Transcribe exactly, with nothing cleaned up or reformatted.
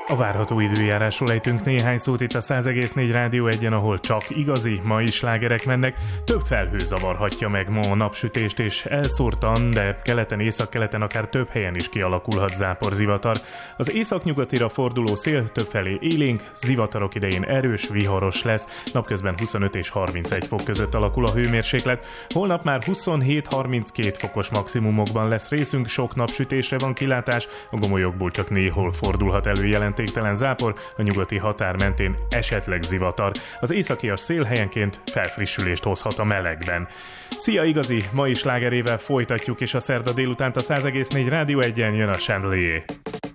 A várható időjárásról ejtünk néhány szót itt a száz egész négy Rádió egyen, ahol csak igazi mai slágerek mennek. Több felhő zavarhatja meg ma a napsütést, és elszórtan, de keleten, északkeleten akár több helyen is kialakulhat záporzivatar. Az északnyugatira forduló szél többfelé élénk, zivatarok idején erős, viharos lesz. Napközben huszonöt és harmincegy fok között alakul a hőmérséklet. Holnap már huszonhét-harminckét fokos maximumokban lesz részünk, sok napsütésre van kilátás, a gomolyokból csak néhol fordulhat elő jelentéktelen zápor, a nyugati határ mentén esetleg zivatar. Az északias szél helyenként felfrissülést hozhat a melegben. Szia, igazi mai slágerével folytatjuk, és a szerda délutánt a száz egész négy Rádió egyen jön a Chandelier.